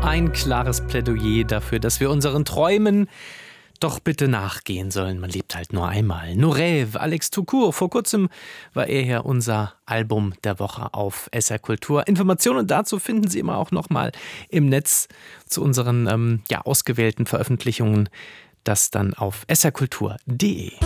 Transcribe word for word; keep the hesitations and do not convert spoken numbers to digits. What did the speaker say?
Ein klares Plädoyer dafür, dass wir unseren Träumen doch bitte nachgehen sollen. Man lebt halt nur einmal. Nos rêves, Alex Toucourt. Vor kurzem war er ja unser Album der Woche auf S R Kultur. Informationen dazu finden Sie immer auch nochmal im Netz zu unseren ähm, ja, ausgewählten Veröffentlichungen. Das dann auf s r kultur punkt d e.